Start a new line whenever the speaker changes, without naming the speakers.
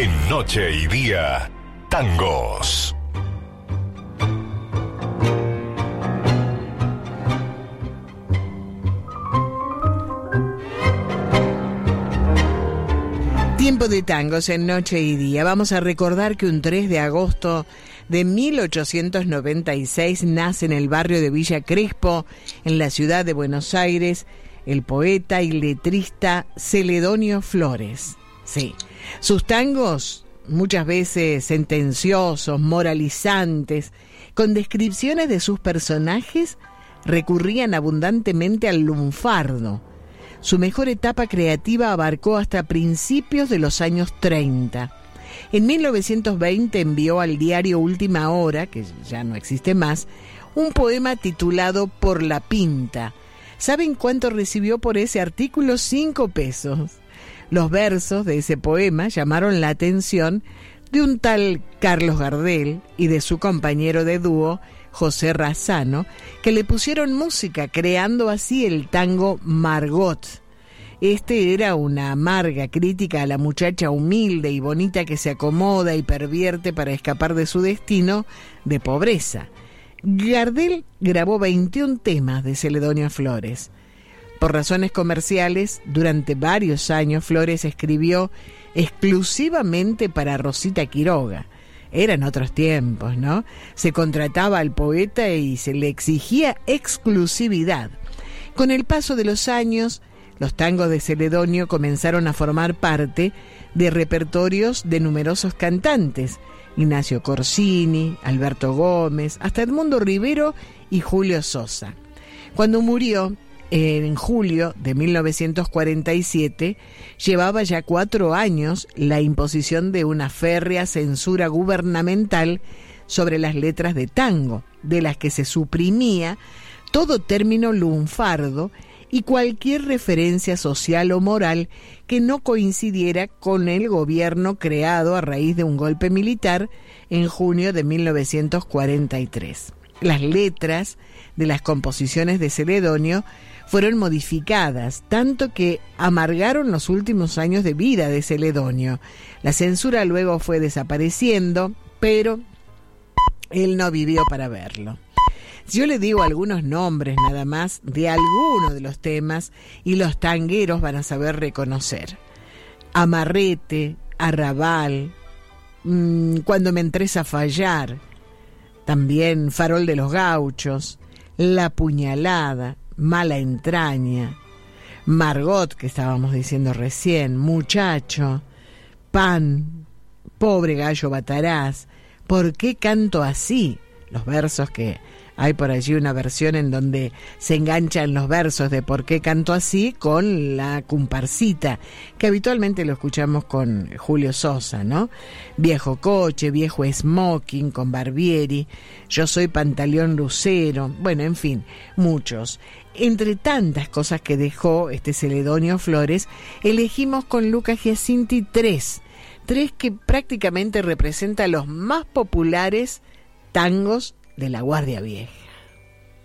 En Noche y Día, tangos.
Tiempo de tangos en Noche y Día. Vamos a recordar que un 3 de agosto de 1896 nace en el barrio de Villa Crespo, en la ciudad de Buenos Aires, el poeta y letrista Celedonio Flores. Sí, sus tangos, muchas veces sentenciosos, moralizantes, con descripciones de sus personajes, recurrían abundantemente al lunfardo. Su mejor etapa creativa abarcó hasta principios de los años 30. En 1920 envió al diario Última Hora, que ya no existe más, un poema titulado Por la Pinta. ¿Saben cuánto recibió por ese artículo? 5 pesos. Los versos de ese poema llamaron la atención de un tal Carlos Gardel y de su compañero de dúo, José Razzano, que le pusieron música, creando así el tango Margot. Este era una amarga crítica a la muchacha humilde y bonita que se acomoda y pervierte para escapar de su destino de pobreza. Gardel grabó 21 temas de Celedonio Flores. Por razones comerciales, durante varios años Flores escribió exclusivamente para Rosita Quiroga. Eran otros tiempos, ¿no? Se contrataba al poeta y se le exigía exclusividad. Con el paso de los años, los tangos de Celedonio comenzaron a formar parte de repertorios de numerosos cantantes: Ignacio Corsini, Alberto Gómez, hasta Edmundo Rivero y Julio Sosa. Cuando murió, en julio de 1947, llevaba ya 4 años la imposición de una férrea censura gubernamental sobre las letras de tango, de las que se suprimía todo término lunfardo y cualquier referencia social o moral que no coincidiera con el gobierno creado a raíz de un golpe militar en junio de 1943. Las letras de las composiciones de Celedonio fueron modificadas, tanto que amargaron los últimos años de vida de Celedonio. La censura luego fue desapareciendo, pero él no vivió para verlo. Yo le digo algunos nombres nada más de algunos de los temas y los tangueros van a saber reconocer. Amarrete, Arrabal, Cuando me entres a fallar, también Farol de los Gauchos, La Puñalada, Mala Entraña, Margot, que estábamos diciendo recién, Muchacho, Pan, Pobre Gallo Bataraz, ¿Por qué canto así? Los versos que hay por allí, una versión en donde se enganchan los versos de ¿Por qué canto así? Con la comparsita, que habitualmente lo escuchamos con Julio Sosa, ¿no? Viejo Coche, Viejo Smoking con Barbieri, Yo soy Pantaleón Lucero, bueno, en fin, muchos. Entre tantas cosas que dejó este Celedonio Flores, elegimos con Luca Giacinti 3 que prácticamente representan los más populares tangos de la Guardia Vieja.